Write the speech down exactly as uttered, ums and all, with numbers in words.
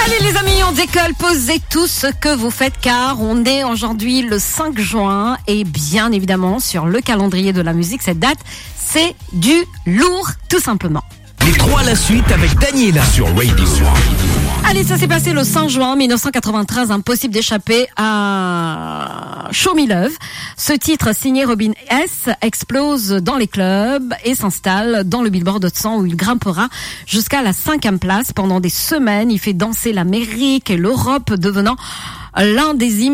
Allez les amis, on décolle, posez tout ce que vous faites car on est aujourd'hui le cinq juin et bien évidemment sur le calendrier de la musique, cette date, c'est du lourd tout simplement. Les trois à la suite avec Daniela sur Radio. Allez, ça s'est passé le cinq juin mille neuf cent quatre-vingt-treize, impossible d'échapper à Show Me Love. Ce titre signé Robin S explose dans les clubs et s'installe dans le Billboard Hot cent où il grimpera jusqu'à la cinquième place pendant des semaines. Il fait danser l'Amérique et l'Europe, devenant l'un des hymnes